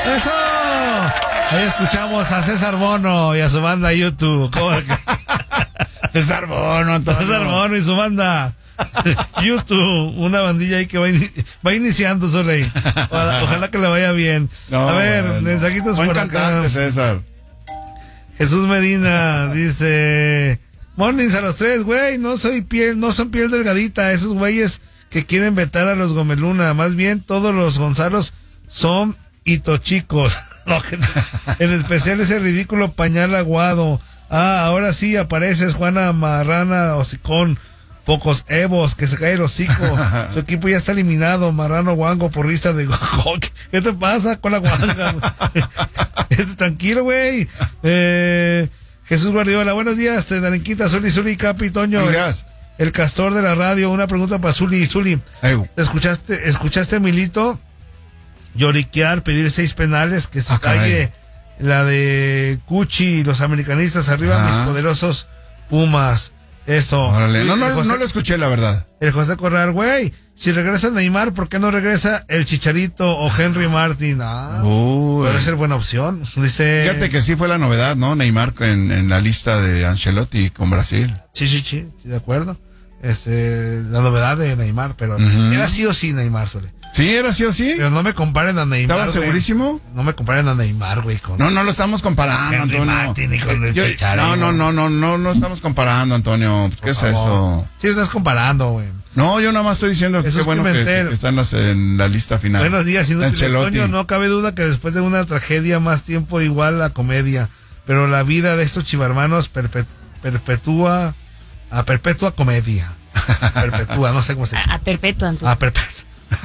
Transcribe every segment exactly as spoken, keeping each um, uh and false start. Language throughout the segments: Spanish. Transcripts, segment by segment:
¡Eso! Ahí escuchamos a César Bono y a su banda YouTube. ¿Cómo que? César Bono, Antonio. César Bono y su banda YouTube, una bandilla ahí que va, in- va iniciando solo ahí. Ojalá, ojalá que le vaya bien. No, a ver, bueno. mensajitos Buen por acá. cantante, César. Jesús Medina dice: Mornings a los tres, güey, no soy piel, no son piel delgadita, esos güeyes que quieren vetar a los Gomeluna, más bien todos los Gonzalos son hitochicos. No, que- en especial ese ridículo pañal aguado. Ah, ahora sí apareces, Juana Marrana Hocicón. Pocos Evos, que se cae el hocico. Su equipo ya está eliminado. Marrano Guango, porrista de Gojoc. ¿Qué te pasa con la guanga? Este, tranquilo, güey. Eh, Jesús Guardiola, buenos días. Te Darinquita, Zuli, Zuli, Capi, Toño. Buenos días. El castor de la radio. Una pregunta para Zuli. Zuli, Ew. ¿escuchaste, escuchaste a Milito lloriquear, pedir seis penales? Que se Ah, caray. calle la de Cuchi y los americanistas arriba, Ah. mis poderosos Pumas. Eso. Órale. No, no, El José- no lo escuché, la verdad. el José Corral, güey, si regresa Neymar, ¿por qué no regresa el Chicharito o Henry Martin? Ah, Uy. puede ser buena opción. Dice, Fíjate que sí fue la novedad, ¿no? Neymar en, en la lista de Ancelotti con Brasil. sí, sí, sí, sí, de acuerdo. Este, la novedad de Neymar, pero Ujú. era sí o sí Neymar, Sole. ¿Sí? ¿Era sí o sí? Pero no me comparen a Neymar. ¿Estabas güey. segurísimo? No me comparen a Neymar, güey, con... No, no lo estamos comparando, Henry Antonio. Martin y con el Yo- Chicharito. no, no, no, no, no, no estamos comparando, Antonio. Pues, ¿qué Por es favor. eso? Sí, lo estás comparando, güey. No, yo nada más estoy diciendo que Jesús qué bueno que, Pimentel. que están las- en la lista final. Buenos días, De inútil Ancelotti. Toño, no cabe duda que después de una tragedia más tiempo igual la comedia, pero la vida de estos chivarmanos perpe- perpetúa a perpetua comedia. Perpetúa, no sé cómo se llama. A, a perpetua, Antonio. A perpetua.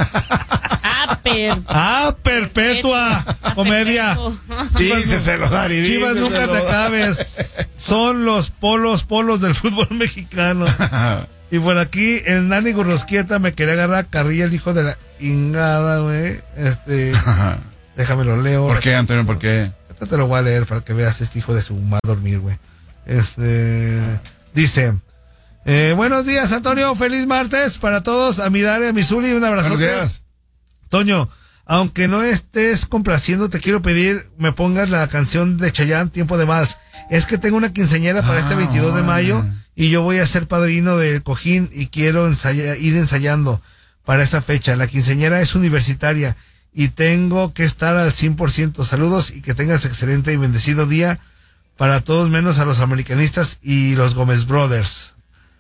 A per... Ah, perpetua comedia. Díceselo, Dari, Chivas, díceselo. nunca te acabes. Son los polos, polos del fútbol mexicano. Y por aquí, el Nani Gurrosquieta me quería agarrar a carrilla, el hijo de la ingada, güey. Este, déjame lo leo. ¿Por qué, Antonio? ¿Por qué? Esto te lo voy a leer para que veas este hijo de su mal dormir, güey. Este, dice, eh, buenos días, Antonio, feliz martes para todos, a mi Dare, a mi Zuli, un abrazo. Buenos días. Toño, aunque no estés complaciendo, te quiero pedir me pongas la canción de Chayanne, Tiempo de Vals. Es que tengo una quinceañera para Ah, este veintidós de mayo órale. y yo voy a ser padrino del cojín y quiero ensaya- ir ensayando para esa fecha. La quinceañera es universitaria y tengo que estar al cien por ciento. Saludos y que tengas excelente y bendecido día para todos menos a los americanistas y los Gómez Brothers.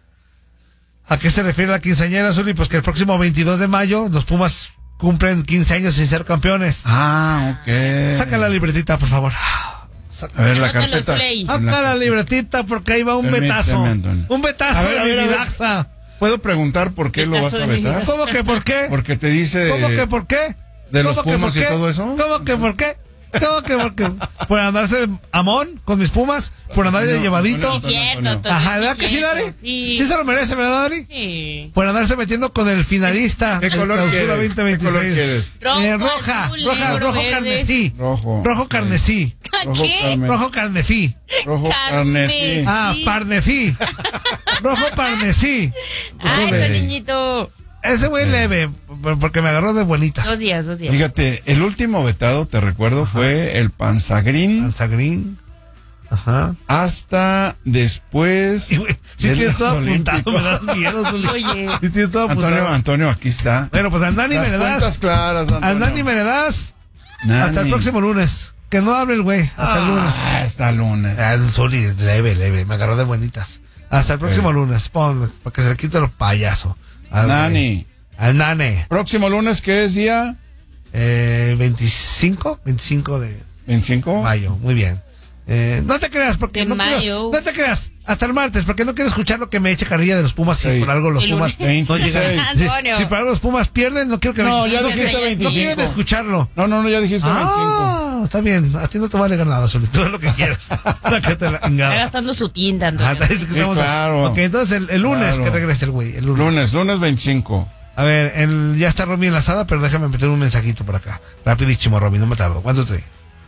¿A qué se refiere la quinceañera, Zuli? Pues que el próximo veintidós de mayo los Pumas cumplen quince años sin ser campeones. Ah, ok. Saca la libretita, por favor. A ver, la Anótalo, carpeta. Zuley. Saca la libretita porque ahí va un Permíteme, betazo. Antonio. Un betazo A ver, a de ver, a mi ver. Daxa. ¿Puedo preguntar por qué lo vas Betazo a de mi vetar? vida. ¿Cómo que por qué? Porque te dice... ¿Cómo que por qué? de los ¿Cómo que Pumas por y qué? todo eso? ¿Cómo que por qué? ¿Cómo que por qué? ¿Por andarse amón con mis Pumas? ¿Por andar de No, llevadito? no, Sí, cierto, Antonio. Antonio, Ajá, sí, ¿verdad que sí, cierto, Dari? Sí. ¿Sí se lo merece, verdad, Dari? Sí. Por andarse metiendo con el finalista. ¿Qué del color Clausura quieres? veinte ¿Qué veintiséis. color quieres? Rojo, Eh, roja, azul, roja, negro, rojo verde. carnesí. Rojo. Rojo carnesí. Rojo ¿Qué? carne- Rojo carnesí. Rojo carnesí. Carnesí. Ah, Sí. parnesí. Rojo parnesí. Ay, Híjole. ese niñito. Ese güey leve, por- porque me agarró de bonitas. Dos días, dos días. Fíjate, el último vetado, te recuerdo, fue el Panzagrín Alzagrín. Ajá. hasta después Y, güey, si de tienes los todo apuntado, Olímpicos. me das miedo, Zuli. Oye. Si tienes todo apuntado. Antonio, Antonio, aquí está. Bueno, pues al Nani Las me le cuentas das. claras, Antonio. Al Nani me le das. Nani. Hasta el próximo lunes. Que no hable el güey. Hasta el lunes. Ah, hasta el lunes. Ah, Zuli, es leve, leve. Me agarró de bonitas. Hasta el próximo Eh. lunes. Pon, para que se le quite los payasos. Al Nani. güey. Al Nane. Próximo lunes, ¿qué es día? Eh, veinticinco, veinticinco de ¿veinticinco? mayo. Muy bien. Eh, no te creas, porque De no quiero- mayo. no te creas. Hasta el martes, porque no quiero escuchar lo que me eche carrilla de los Pumas si Sí. por algo los El Pumas lunes. no llegan. veintiséis. Antonio. Si, si por algo los Pumas pierden, no quiero que No, me ya Sí, dijiste sí, sí. no quieren veinticinco. escucharlo. No, no, no, ya dijiste veinticinco. Ah, está bien. A ti no te va a alegar nada, Zuli. Tú haz lo que quieras. La que te la Está engada. gastando su tinta, Ajá, Antonio. es que estamos- claro. Ok, entonces el, el lunes Claro. que regrese el güey. El lunes. Lunes, lunes veinticinco. A ver, el, ya está Romy enlazada, pero déjame meter un mensajito por acá. Rapidísimo, Romy, no me tardo. ¿Cuánto te?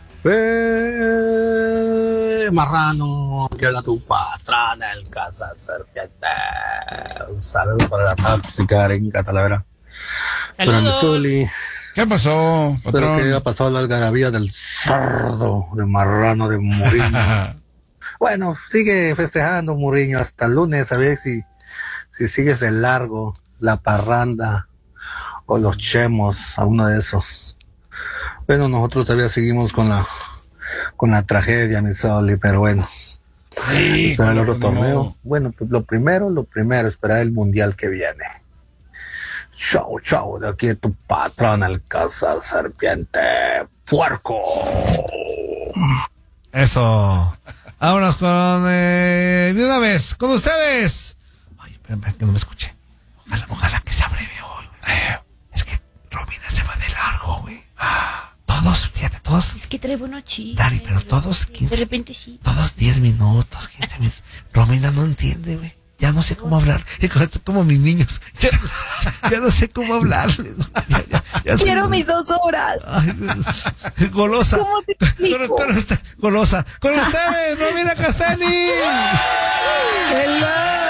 Eh, marrano, que habla tu patrona, el casa serpiente. Un saludo para la tóxica en Catalavera. Para mi Saludos. Zuli, ¿Qué pasó, Espero que haya patrón? pasado la algarabía del cerdo, de marrano, de Muriño. Bueno, sigue festejando Muriño hasta el lunes, a ver si, si sigues de largo la parranda o los chemos, a uno de esos. Bueno, nosotros todavía seguimos con la con la tragedia, mi Soli, pero bueno. Sí, Esperar el otro no. torneo. Bueno, pues lo primero, lo primero, esperar el mundial que viene. Chau, chau, de aquí tu patrón, el casa serpiente, puerco. Eso. Vámonos con, eh, de una vez, con ustedes. Ay, espérame, que no me escuché. Ojalá, ojalá que sea breve hoy, güey. Eh, Es que Romina se va de largo, güey. Ah, todos, fíjate, todos. Es que trae buenos chistes. Dari, pero todos quince. De repente sí. Todos diez minutos, quince minutos. Romina no entiende, güey. Ya no sé cómo hablar. Es como mis niños. Ya, ya no sé cómo hablarles. Ya, ya, ya sé- Quiero mis dos horas. Ay, golosa. ¿Cómo te explico? Con- con usted- golosa. Con ustedes, Romina Castani. Hello.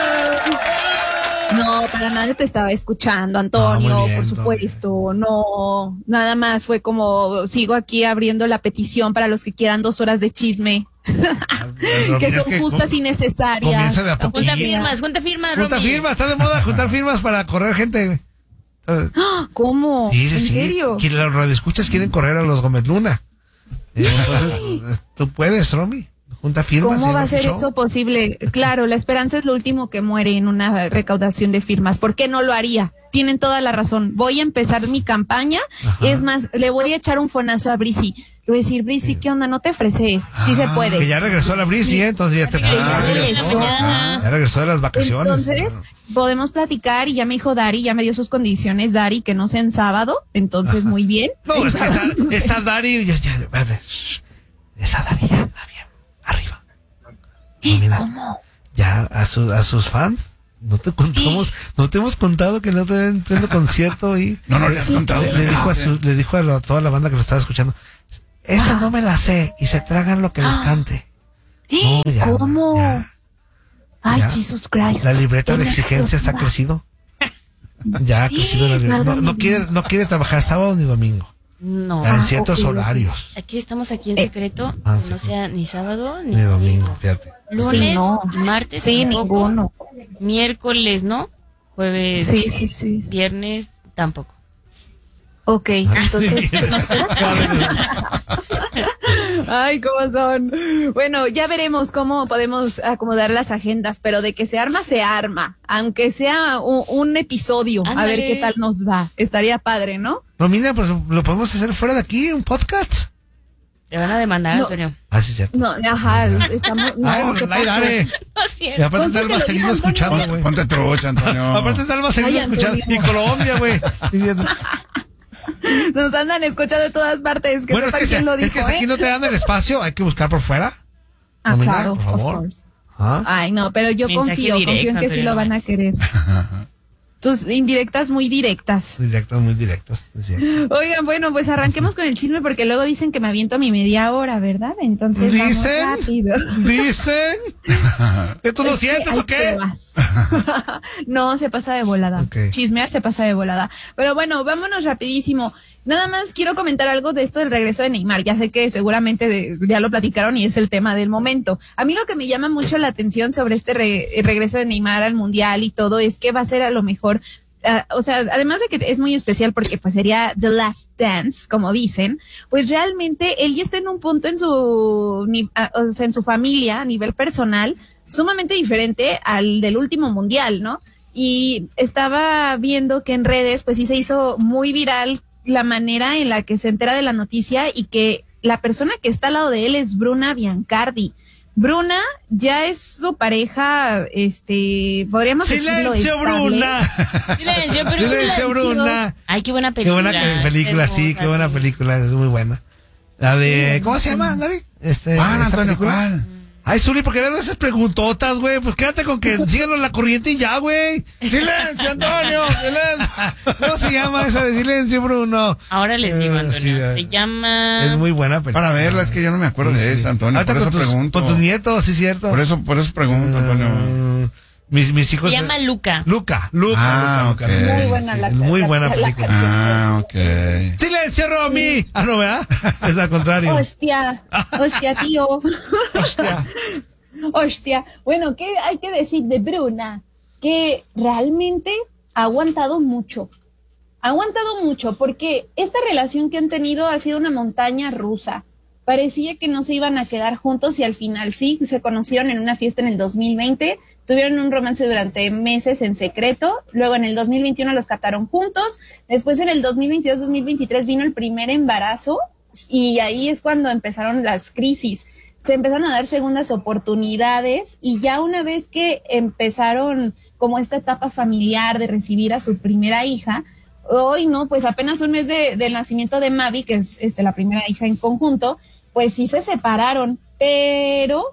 No, para nada te estaba escuchando, Antonio, Ah, muy bien, por supuesto. No, nada más fue como sigo aquí abriendo la petición para los que quieran dos horas de chisme, que son justas y necesarias. Comienza de a poco. Junta Sí. firmas, junta firmas, Junta Romy. firmas, está de moda juntar firmas para correr gente. Eh, ¿Cómo? Sí, sí, ¿En sí. serio? Que los radioescuchas quieren correr a los Gómez Luna. Eh, Entonces, tú puedes, Romy. Junta firmas. ¿Cómo y va a no ser show. eso posible? Claro, la esperanza es lo último que muere en una recaudación de firmas. ¿Por qué no lo haría? Tienen toda la razón. Voy a empezar mi campaña. Ajá. Es más, le voy a echar un fonazo a Brisi. Le voy a decir, Brisi, ¿qué onda? No te ofreces. Sí se Ah, puede. Que ya regresó la Brisi, ¿eh? Entonces ya te Ah, ya en la regresó. mañana. Ya regresó de las vacaciones. Entonces, podemos platicar y ya me dijo Dari, ya me dio sus condiciones, Dari, que no sea en sábado. Entonces, muy bien. No, En es que sábado está, no sé. está Dari. Ya, ya, a ver, shh. Esa Dari ya anda bien. Arriba. No, mira, ya a, su, a sus fans. No te contamos, no te hemos contado que no te den pleno concierto y No, no le has contado. le, le dijo a su- le dijo a lo- toda la banda que lo estaba escuchando, esa no me la sé y se tragan lo que les cante. No, ya, ¿Cómo? ya. Ay, ya. Jesus Christ. La libreta de Una exigencias ha explosiva. crecido. Ya ha crecido la libreta. No, no quiere, no quiere trabajar sábado ni domingo. No. en Ah, ciertos ok, ok. horarios. Aquí estamos aquí en Eh. secreto. Ah, No sí. sea ni sábado ni, Ni domingo, fíjate. Lunes, Sí, no. martes, Sí, tampoco. ninguno. Miércoles, ¿no? Jueves, Sí, sí, sí. viernes, tampoco. Ok, entonces. Ay, cómo son. Bueno, ya veremos cómo podemos acomodar las agendas, pero de que se arma, se arma. Aunque sea un, un episodio, a Ándale. ver qué tal nos va. Estaría padre, ¿no? Romina, pues lo podemos hacer fuera de aquí, un podcast. Te van a demandar, No. Antonio. Ah, sí, cierto. No, ajá, estamos. No, Ay, ¿qué ay, pasó? dale. No es Y cierto. aparte está el Ponte que lo Marcelino diga escuchando, Antonio. güey. Ponte trucha, Antonio. Aparte está el Marcelino Ay, escuchando. Antonio. Y Colombia, güey. Diciendo, Nos andan escuchando de todas partes. Que bueno, es sepan que, quién si, lo es dijo, que si aquí ¿eh? no te dan el espacio, hay que buscar por fuera. Ah, Romina, claro, por of favor. course. Ah. Ay, no, pero yo Mensaje confío, confío en directo, que sí Antonio lo van a López. querer. Tus indirectas muy directas. Directas, muy directas. es cierto. Oigan, bueno, pues arranquemos con el chisme porque luego dicen que me aviento mi media hora, ¿verdad? Entonces vamos ¿Dicen? rápido. Dicen que tú lo sientes Hay o qué. pruebas. No, se pasa de volada. Ok. Chismear se pasa de volada. Pero bueno, vámonos rapidísimo. Nada más quiero comentar algo de esto del regreso de Neymar. Ya sé que seguramente de- ya lo platicaron y es el tema del momento. A mí lo que me llama mucho la atención sobre este re- el regreso de Neymar al Mundial y todo es que va a ser a lo mejor, ah, o sea, además de que es muy especial porque pues sería The Last Dance, como dicen, pues realmente él ya está en un punto en su, ni- ah, o sea, en su familia a nivel personal sumamente diferente al del último Mundial, ¿no? Y estaba viendo que en redes pues sí se hizo muy viral la manera en la que se entera de la noticia y que la persona que está al lado de él es Bruna Biancardi. Bruna ya es su pareja, este, podríamos decirlo. Silencio, estable. Bruna. Silencio, pero Silencio, Bruna. Ay, qué buena Qué película. buena que- película, Está sí, hermosa, qué buena sí. película, es muy buena. La de, ¿cómo se llama, David? Este, ¿Cuál, esta Antonio? película. ¿Cuál? Ay, Zuli, ¿por qué le haces preguntotas, güey? Pues quédate con que síguelo en la corriente y ya, güey. Silencio, Antonio, silencio. ¿Cómo se llama esa de silencio, Bruno? Ahora les digo, Eh, Antonio. sí, eh, se llama. Es muy buena película. Para verla, es que yo no me acuerdo de esa, Antonio. Ahorita Por eso con tus, pregunto. con tus nietos, sí, cierto. Por eso, por eso pregunto, Antonio. Mm, Mis, mis hijos. Se llama Luca. Luca, Luca, Ah, Luca, ok. Luca. Muy buena Sí, la es muy la- buena la- película. Ah, ok. ¡Silencio, Romy! Ah, no, ¿verdad? Es al contrario. Hostia, hostia, tío. Hostia. Hostia. Bueno, ¿qué hay que decir de Bruna? Que realmente ha aguantado mucho. Ha aguantado mucho porque esta relación que han tenido ha sido una montaña rusa. Parecía que no se iban a quedar juntos y al final sí, se conocieron en una fiesta en el dos mil veinte, tuvieron un romance durante meses en secreto, luego en el dos mil veintiuno los captaron juntos, después en el dos mil veintidós dos mil veintitrés vino el primer embarazo y ahí es cuando empezaron las crisis. Se empezaron a dar segundas oportunidades y ya una vez que empezaron como esta etapa familiar de recibir a su primera hija, hoy no, pues apenas un mes de, del nacimiento de Mavi, que es este, la primera hija en conjunto, pues sí se separaron, pero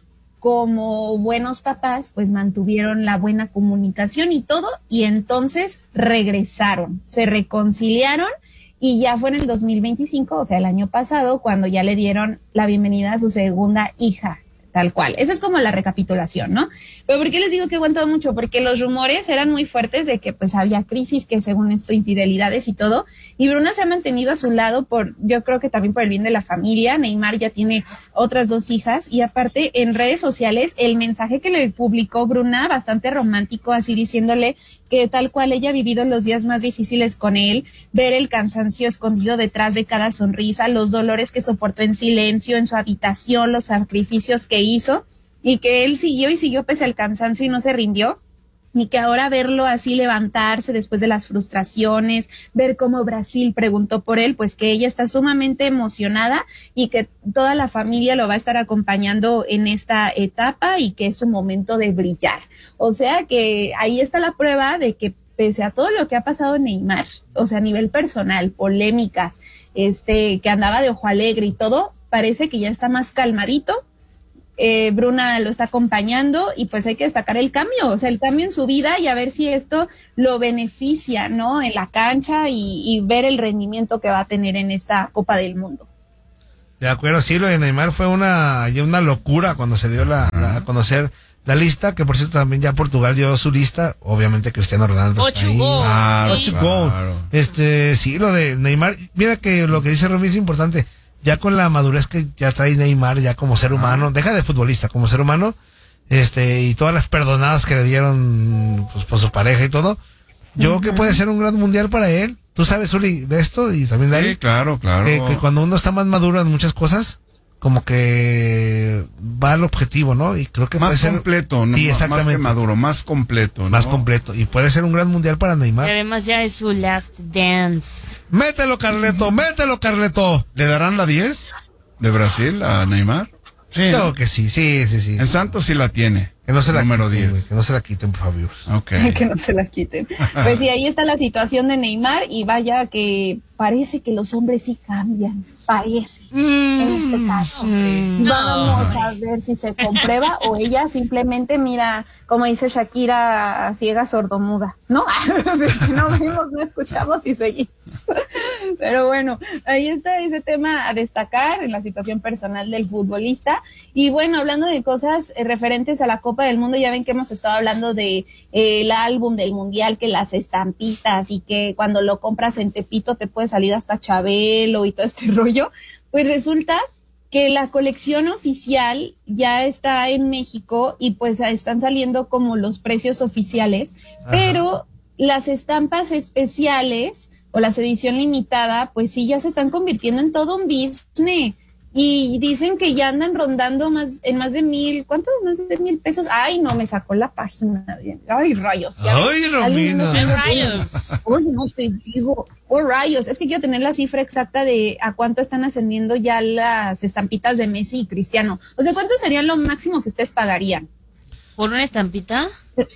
como buenos papás, pues mantuvieron la buena comunicación y todo, y entonces regresaron, se reconciliaron, y ya fue en el dos mil veinticinco, o sea, el año pasado, cuando ya le dieron la bienvenida a su segunda hija, tal cual. Esa es como la recapitulación, ¿no? Pero ¿por qué les digo que he aguantado mucho? Porque los rumores eran muy fuertes de que pues había crisis, que según esto infidelidades y todo, y Bruna se ha mantenido a su lado por, yo creo que también por el bien de la familia. Neymar ya tiene otras dos hijas y aparte en redes sociales el mensaje que le publicó Bruna, bastante romántico, así diciéndole que tal cual ella ha vivido los días más difíciles con él, ver el cansancio escondido detrás de cada sonrisa, los dolores que soportó en silencio en su habitación, los sacrificios que hizo y que él siguió y siguió pese al cansancio y no se rindió. Y que ahora verlo así levantarse después de las frustraciones, ver cómo Brasil preguntó por él, pues que ella está sumamente emocionada y que toda la familia lo va a estar acompañando en esta etapa y que es su momento de brillar. O sea que ahí está la prueba de que pese a todo lo que ha pasado en Neymar, o sea, a nivel personal, polémicas, este, que andaba de ojo alegre y todo, parece que ya está más calmadito. Eh, Bruna lo está acompañando y pues hay que destacar el cambio, o sea, el cambio en su vida y a ver si esto lo beneficia, ¿no? En la cancha y, y ver el rendimiento que va a tener en esta Copa del Mundo. De acuerdo, sí, lo de Neymar fue una, ya una locura cuando se dio la, la- a conocer la lista, que por cierto también ya Portugal dio su lista, obviamente Cristiano Ronaldo está Ocho ahí. goles. Claro, Ocho claro. goles. Este, sí, lo de Neymar, mira que lo que dice Romy es importante, ya con la madurez que ya trae Neymar, ya como ser humano, deja de futbolista, como ser humano, este, y todas las perdonadas que le dieron, pues, por su pareja y todo, yo creo que puede ser un gran mundial para él. Tú sabes, Uli, de esto y también de ahí. Sí, claro, claro. Que, que cuando uno está más maduro en muchas cosas, como que va al objetivo, ¿no? Y creo que Más puede ser completo, no, Sí, más exactamente. que maduro, más completo, ¿no? más completo. Y puede ser un gran mundial para Y Neymar. además ya es su last dance. Mételo, Carleto, mételo, Carleto. ¿Le darán la diez de Brasil a Neymar? Sí. Creo que sí, sí, sí, sí. En Santos sí la tiene. Que no se la Número quiten, diez. güey, que no se la quiten, por favor. Ok. Que no se la quiten. Pues sí, ahí está la situación de Neymar y vaya que parece que los hombres sí cambian, parece, en este caso. Vamos a ver si se comprueba o ella simplemente mira, como dice Shakira, ciega sordomuda, ¿no? Si no vimos, no escuchamos y seguimos. Pero bueno, ahí está ese tema a destacar en la situación personal del futbolista. Y bueno, hablando de cosas eh, referentes a la Copa del Mundo, ya ven que hemos estado hablando de eh, el álbum del Mundial, que las estampitas y que cuando lo compras en Tepito te puede salir hasta Chabelo y todo este rollo. Pues resulta que la colección oficial ya está en México y pues están saliendo como los precios oficiales, Ajá. pero las estampas especiales o la edición limitada, pues sí, ya se están convirtiendo en todo un business. Y dicen que ya andan rondando más en más de mil, ¿cuánto? Más de mil pesos. Ay, no, me sacó la página. Ay, rayos. ya Ay, ves, alguien Romina. no tiene- Rayos. Uy, no te digo. Oh, rayos. Es que quiero tener la cifra exacta de a cuánto están ascendiendo ya las estampitas de Messi y Cristiano. O sea, ¿cuánto sería lo máximo que ustedes pagarían? ¿Por una estampita?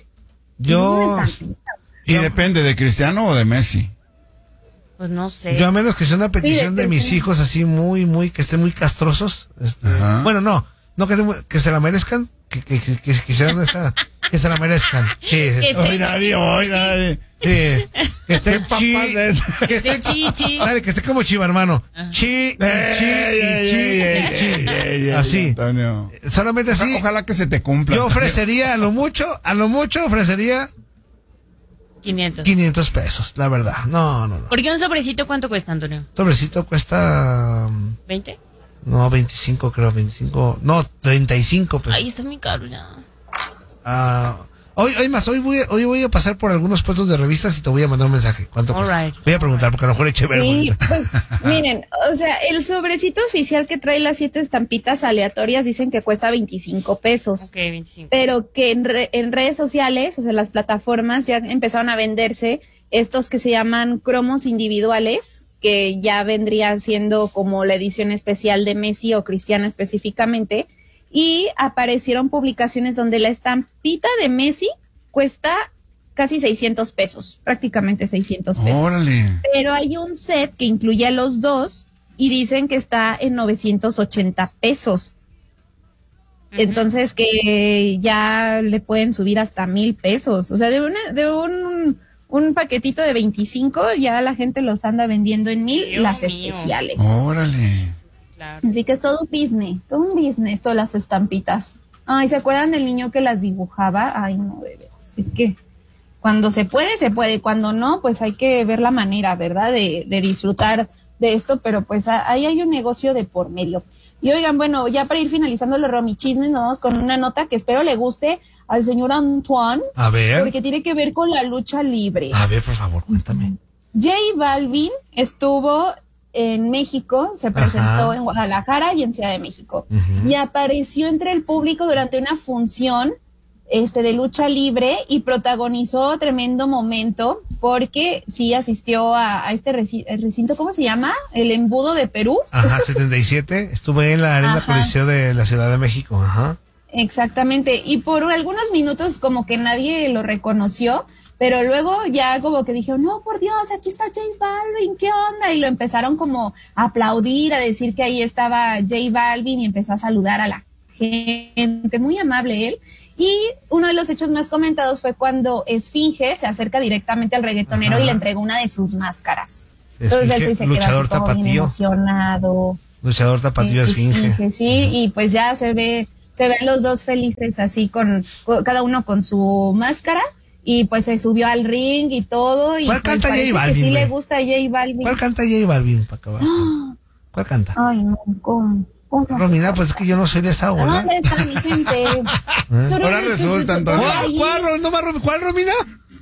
Yo, Una estampita. ¿Y depende de Cristiano o de Messi? Pues no sé. yo a menos que sea una petición de- de mis hijos así muy, muy, que estén muy castrosos. este, Ajá. bueno, no, no que, estén muy- que se la merezcan, que, que, que, que quisieran esta, que se la merezcan. Sí, Que esté Oiga, chi- oiga, oiga. sí. Que esté papás chi, de eso? que esté De chi, chi. Dale, que esté como chiva, hermano. Chi, y chi, y chi, y chi. Así. Antonio. Solamente así. Ojalá que se te cumpla. Yo ofrecería a lo mucho, a lo mucho ofrecería quinientos. quinientos pesos, la verdad. No, no, no. ¿Por qué un sobrecito cuánto cuesta, Antonio? Sobrecito cuesta, um, ¿veinte? no, veinticinco creo, veinticinco, no, treinta y cinco pesos. Ay, está muy caro ya. Ah, hoy, hoy más, hoy voy, a- hoy voy a pasar por algunos puestos de revistas y te voy a mandar un mensaje. ¿Cuánto All cuesta? right. Voy a preguntar porque a lo mejor eché verbo. Sí, pues, miren, o sea, el sobrecito oficial que trae las siete estampitas aleatorias dicen que cuesta veinticinco pesos. Ok, veinticinco. Pero que en, re- en redes sociales, o sea, las plataformas ya empezaron a venderse estos que se llaman cromos individuales, que ya vendrían siendo como la edición especial de Messi o Cristiano específicamente, y aparecieron publicaciones donde la estampita de Messi cuesta casi seiscientos pesos, prácticamente seiscientos pesos. Órale. Pero hay un set que incluye a los dos y dicen que está en novecientos ochenta pesos. Entonces que ya le pueden subir hasta mil pesos. O sea, de, una, de un, un paquetito de veinticinco ya la gente los anda vendiendo en mil, Dios las mío. especiales. Órale. Claro. Así que es todo un business, todo un business, todas las estampitas. Ay, ¿se acuerdan del niño que las dibujaba? Ay, no, de veras. Es que cuando se puede, se puede. Cuando no, pues hay que ver la manera, ¿verdad? De, de disfrutar de esto, pero pues a- ahí hay un negocio de por medio. Y oigan, bueno, ya para ir finalizando los romichismes, nos vamos con una nota que espero le guste al señor Antoine, A ver, porque tiene que ver con la lucha libre. a ver, por favor, cuéntame. J Balvin estuvo en México, se presentó Ajá. en Guadalajara y en Ciudad de México. Ujú. Y apareció entre el público durante una función este de lucha libre y protagonizó tremendo momento porque sí asistió a, a este reci- el recinto, ¿cómo se llama? El Embudo de Perú. Ajá, setenta y siete, estuve en la Arena Ajá. Coliseo de la Ciudad de México, ajá. Exactamente. Y por algunos minutos como que nadie lo reconoció, pero luego ya como que dijeron, no, por Dios, aquí está J Balvin, ¿qué onda? Y lo empezaron como a aplaudir, a decir que ahí estaba J Balvin y empezó a saludar a la gente, muy amable él. Y uno de los hechos más comentados fue cuando Esfinge se acerca directamente al reggaetonero Ajá. y le entregó una de sus máscaras. Entonces él Esfinge, sí se queda luchador así como bien tapatío. emocionado. Luchador tapatío Sí, esfinge. sí, y pues ya se ve, se ven los dos felices así con, con- cada uno con su máscara y pues se subió al ring y todo y ¿Cuál pues canta parece J que Balvin, sí le güey? gusta a J Balvin. ¿Cuál canta J Balvin para acabar? ¿Cuál canta? Ay, no, ¿cómo? ¿Cómo? Romina, pues es que yo no soy de esa ola. ¿Dónde está mi gente? Ahora resulta, Antonio. ¿Cuál, Ahí, cuál, Ro- no más, Ro- ¿cuál, Romina?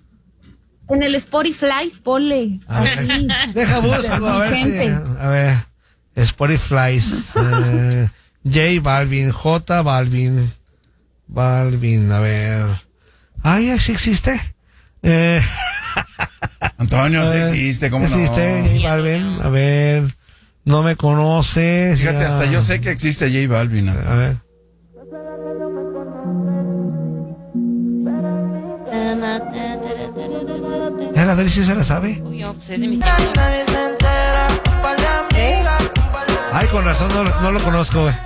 En el Spotify, ponle. A ver, Así. deja busco, a Mi ver, si- gente. a ver, Spotify, eh, J Balvin, J Balvin, Balvin, a ver, ay, ¿sí existe? Eh, Antonio, sí existe, ¿cómo no? ¿existe J Balvin? A ver, no me conoces. Fíjate, ya. hasta yo sé que existe J Balvin. A ver. Ya la Adri sí se la sabe. Obvio, pues es de mis tiempos. Ay, con razón no, no lo conozco, güey.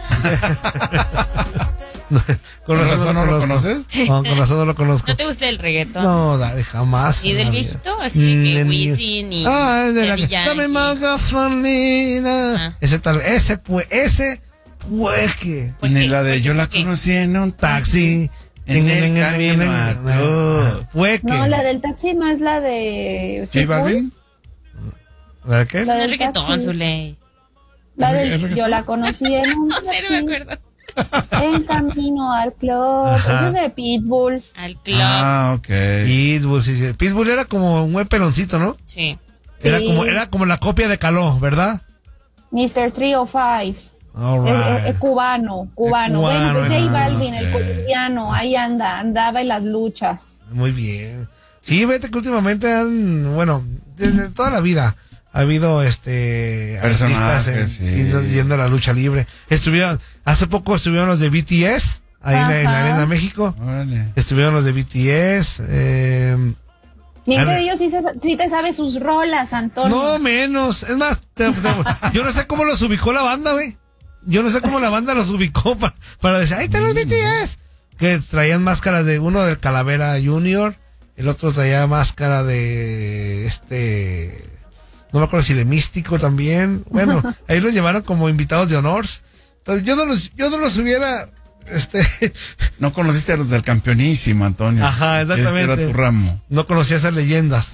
¿Con razón no lo conozco. conoces? No, con razón no lo conozco. ¿No te gusta el reggaetón? No, Dale, jamás. ¿Ni en del la viejito? vida. Así que Mm, ni- Wisin ni Ah, de la Daddy Dame Yankee. más gasolina. Ah. Ese tal, ese pues, ese pues que ¿Por Ni qué? la de ¿Por yo qué? la ¿Por qué? conocí en un taxi. En el camino a tú. Fue que. No, la del taxi no es la de... J Balvin. ¿La qué? La No es del reggaetón, taxi. Zule. La Es del, reggaetón. yo la conocí en un No sé, no me taxi, acuerdo. en camino al club. Ajá. Ese es de Pitbull. Al club. Ah, ok. Pitbull, sí, sí. Pitbull era como un buen peloncito, ¿no? Sí. Era Sí. como, era como la copia de Caló, ¿verdad? mister trescientos cinco. All Es, right. es- es cubano, cubano. Es cubano, bueno, pues ah, J Balvin, el ok. colombiano, ahí anda, andaba en las luchas. Muy bien. Sí, vete que últimamente han, bueno, desde toda la vida ha habido este Personajes, artistas en- sí. yendo, yendo a la lucha libre. Estuvieron, hace poco estuvieron los de B T S, ahí en la, en la Ajá. Arena México. Órale. Estuvieron los de B T S, eh, Bien A que ver. Dios sí, se- sí te sabe sus rolas, Antonio. no menos, es más, te- te- yo no sé cómo los ubicó la banda, güey. Yo no sé cómo la banda los ubicó pa- para decir, ahí están los B T S. que traían máscaras de uno del Calavera Junior, el otro traía máscara de este, no me acuerdo si de Místico también. Bueno, ahí los llevaron como invitados de honor. Pero yo no los, yo no los hubiera, este, No conociste a los del campeonísimo, Antonio. Ajá, exactamente. Este era tu ramo. No conocía esas leyendas.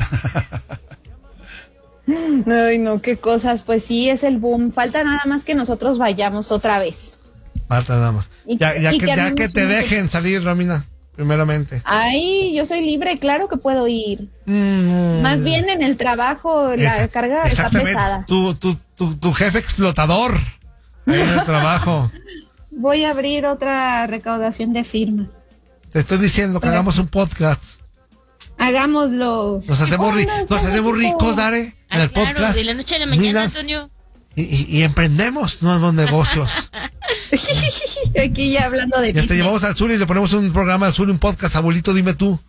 Ay, no, qué cosas. Pues sí, es el boom. Falta nada más que nosotros vayamos otra vez. Falta nada más. Y- Ya, ya y que, que ya armemos que te una- dejen salir, Romina, primeramente. Ay, yo soy libre, claro que puedo ir. Mm. Más bien en el trabajo, la Esa- carga está exactamente. pesada. Tu, tu, tu, tu jefe explotador. Ahí en el trabajo. Voy a abrir otra recaudación de firmas. Te estoy diciendo que hagamos un podcast. Hagámoslo. Nos hacemos, ri- Hola, nos hacemos Antonio. ricos, Dare, en Ay, el claro, podcast. de la noche a la mañana, Mira, Antonio. y, y, y emprendemos nuevos negocios. Aquí ya hablando de Ya te business. llevamos al sur y le ponemos un programa al sur, un podcast, abuelito, dime tú.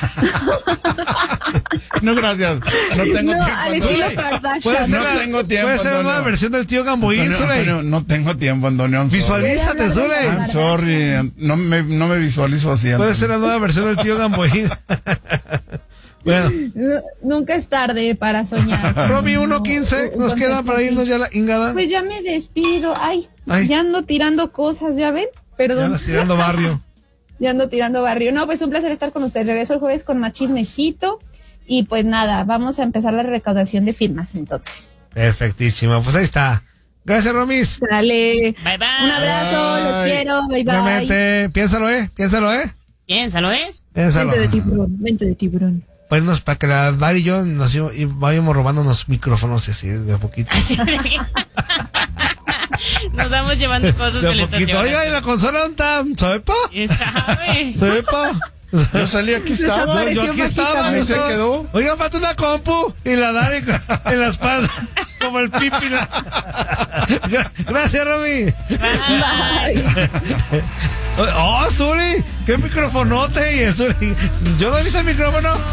No, gracias. No tengo No, tiempo. al Antonio. estilo Kardashian. Puede ser No la, tengo tiempo, puede ser la Antonio. nueva versión del tío Gamboín, Antonio, Zuley. Antonio, no tengo tiempo, Antonio. I'm sorry. Visualízate, Voy a hablar de Zuley. la I'm sorry. No me, no me visualizo así. Puede Antonio. ser la nueva versión del tío Gamboín. Bueno, Nu- Nunca es tarde para soñar. Romy uno quince, Un nos queda consejo, para sí. irnos ya la ingada. Pues ya me despido. Ay, Ay. ya ando tirando cosas, ¿ya ven? Ya Perdón. andas tirando barrio. Ya ando tirando barrio. No, pues un placer estar con ustedes. Regreso el jueves con más chismecito. Y pues nada, vamos a empezar la recaudación de firmas entonces. Perfectísimo, pues ahí está. Gracias, Romis. Dale. Bye, bye. Un abrazo, los Bye. quiero. Bye bye. Realmente, piénsalo, ¿eh? Piénsalo, ¿eh? Piénsalo, ¿eh? Piénsalo. Mente de tiburón, mente de tiburón. Pues nos, para que la Dar y yo nos íbamos- y vayamos robando unos micrófonos así, de a poquito. Así de que- Nos vamos llevando cosas De de la a poquito. estación. Oiga, ¿y la consola dónde está? ¿Sepa? ¿Quién sabe? ¿Sepa? Yo salí, aquí estaba. Desapareció. Yo aquí estaba. Ahí yo se estaba. quedó. Oiga, falta una compu y la Dar en en la espalda, como el pipi. la- Gra- Gracias, Romy. Bye. Oh, Zuli, qué microfonote. Y el Zuli. Yo no he visto el micrófono.